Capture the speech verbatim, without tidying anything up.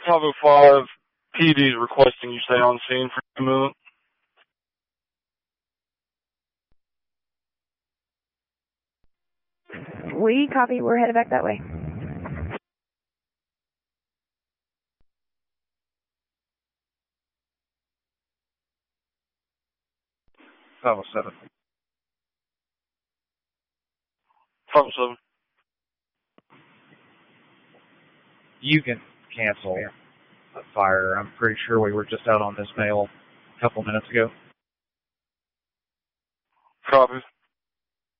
five oh five, P D is requesting you stay on scene for a minute. We copy. We're headed back that way. five oh seven. five oh seven. You can cancel the fire. I'm pretty sure we were just out on this mail a couple minutes ago. Copy.